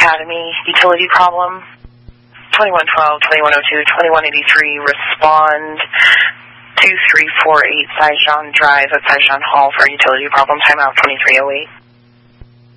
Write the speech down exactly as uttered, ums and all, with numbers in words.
Academy, utility problem. twenty-one twelve, twenty-one oh two, twenty-one eighty-three, respond. two three four eight Saigon Drive at Saigon Hall for a utility problem, timeout twenty-three oh eight.